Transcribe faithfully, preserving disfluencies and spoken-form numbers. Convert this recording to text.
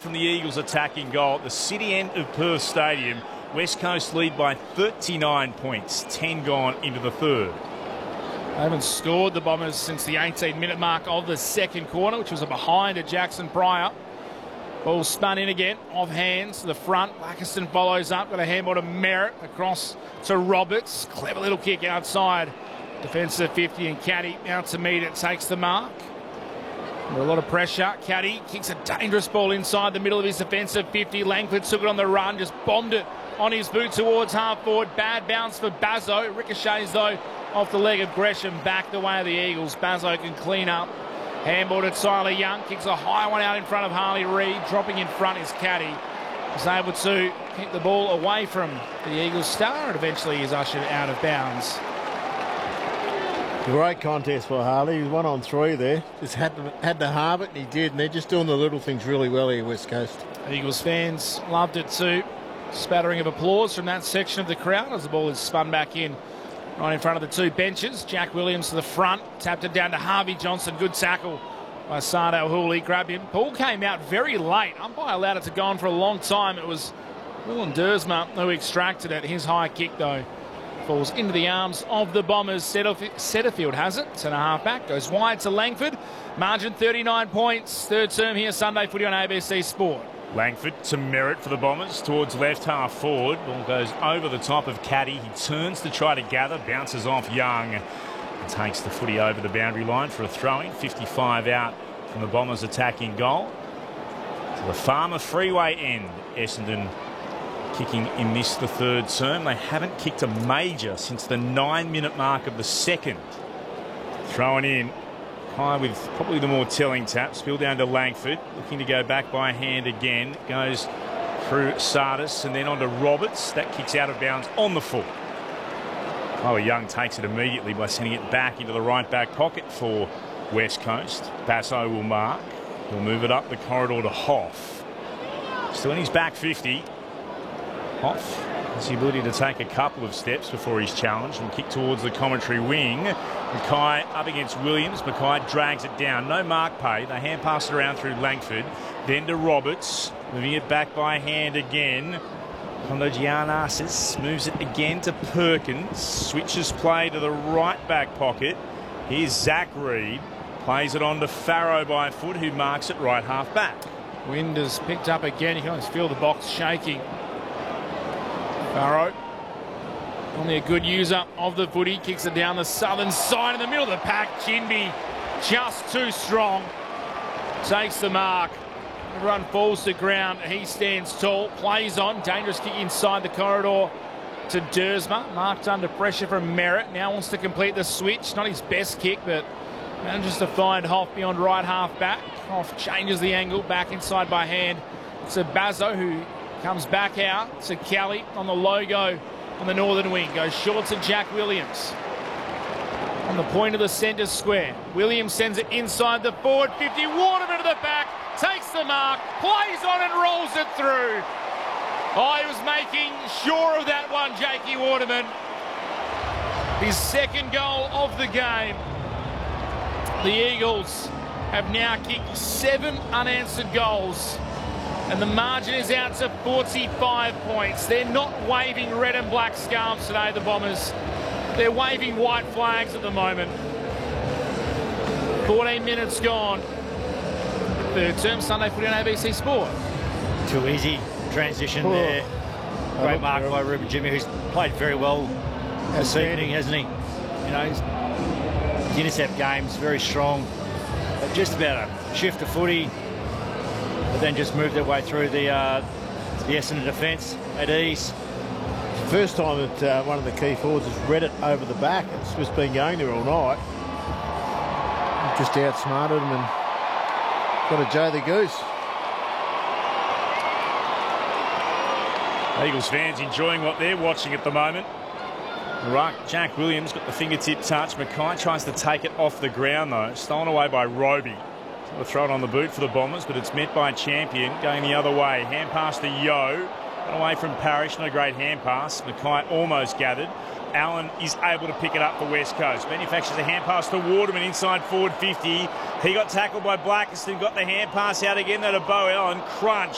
from the Eagles attacking goal at the city end of Perth Stadium. West Coast lead by thirty-nine points, ten gone into the third. They haven't scored, the Bombers, since the eighteen minute mark of the second quarter, which was a behind at Jackson Pryor. Ball spun in again, off hands to the front. Blackiston follows up, got a handball to Merritt, across to Roberts. Clever little kick outside. Defensive fifty, and Caddy out to meet it, takes the mark. Under a lot of pressure. Caddy kicks a dangerous ball inside the middle of his defensive fifty. Langford took it on the run, just bombed it on his boot towards half forward. Bad bounce for Bazzo. Ricochets, though, off the leg of Gresham, back the way of the Eagles. Bazzo can clean up. Handball to Tyler Young. Kicks a high one out in front of Harley Reid. Dropping in front is Caddy. He's able to keep the ball away from the Eagles star, and eventually is ushered out of bounds. Great contest for Harley. He was one on three there. Just had to, had to halve it, and he did. And they're just doing the little things really well here, West Coast. Eagles fans loved it too. Spattering of applause from that section of the crowd as the ball is spun back in right in front of the two benches. Jack Williams to the front. Tapped it down to Harvey Johnson. Good tackle by Sardo Hooley. Grabbed him. Ball came out very late. Umpire allowed it to go on for a long time. It was Willem Dersma who extracted it. His high kick, though, falls into the arms of the Bombers. Setterfield has it. Centre half back. Goes wide to Langford. Margin thirty-nine points. Third term here Sunday footy on A B C Sport. Langford to Merritt for the Bombers towards left half forward. Ball goes over the top of Caddy. He turns to try to gather. Bounces off Young. And takes the footy over the boundary line for a throw-in. fifty-five out from the Bombers attacking goal. To the Farmer Freeway end. Essendon kicking in this, the third term. They haven't kicked a major since the nine minute mark of the second. Thrown in high with probably the more telling tap. Spill down to Langford, looking to go back by hand again. Goes through Sardis and then on to Roberts. That kicks out of bounds on the foot. Oh, Young takes it immediately by sending it back into the right back pocket for West Coast. Basso will mark. He'll move it up the corridor to Hoff. Still in his back fifty. Hoff has the ability to take a couple of steps before he's challenged and kick towards the commentary wing. Mackay up against Williams. Mackay drags it down. No mark pay. They hand pass it around through Langford. Then to Roberts. Moving it back by hand again. Kondo Giannakis moves it again to Perkins. Switches play to the right back pocket. Here's Zach Reid. Plays it on to Farrow by foot, who marks it right half back. Wind has picked up again. You can almost feel the box shaking. Farrow, only a good user of the footy, kicks it down the southern side in the middle of the pack. Chinby just too strong. Takes the mark. Everyone falls to ground. He stands tall, plays on. Dangerous kick inside the corridor to Dersma. Marked under pressure from Merritt. Now wants to complete the switch. Not his best kick, but manages to find Hoff beyond right half back. Hoff changes the angle back inside by hand. It's a Bazzo who comes back out to Kelly on the logo on the northern wing. Goes short to Jack Williams. On the point of the centre square. Williams sends it inside the forward fifty. Waterman to the back. Takes the mark. Plays on and rolls it through. Oh, he was making sure of that one, Jakey Waterman. His second goal of the game. The Eagles have now kicked seven unanswered goals. And the margin is out to forty-five points. They're not waving red and black scarves today, the Bombers. They're waving white flags at the moment. fourteen minutes gone. Third term, Sunday footy on A B C Sport. Too easy transition oh. there. Great mark by Ruben Jimmy, who's played very well this evening, hasn't he? You know, his, his intercept game's very strong. But just about a shift of footy. But then just moved their way through the uh, the Essendon defence at ease. First time that uh, one of the key forwards has read it over the back. It's just been going there all night. Just outsmarted him and got a Joe the Goose. Eagles fans enjoying what they're watching at the moment. Right, Jack Williams got the fingertip touch. Mackay tries to take it off the ground though. Stolen away by Roby. They'll throw it on the boot for the Bombers, but it's met by Champion going the other way. Hand pass to Yo. Got away from Parrish. Not a great hand pass. Mackay almost gathered. Allen is able to pick it up for West Coast. Manufactures a hand pass to Waterman inside forward fifty. He got tackled by Blackiston. Got the hand pass out again though to Bo Allen. Crunch.